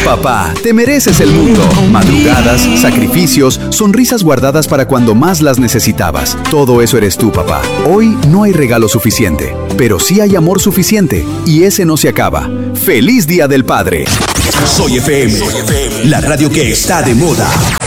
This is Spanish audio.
Papá, te mereces el mundo. Madrugadas, sacrificios, sonrisas guardadas para cuando más las necesitabas. Todo eso eres tú, papá. Hoy no hay regalo suficiente, pero sí hay amor suficiente, y ese no se acaba. ¡Feliz Día del Padre! Soy FM, la radio que está de moda.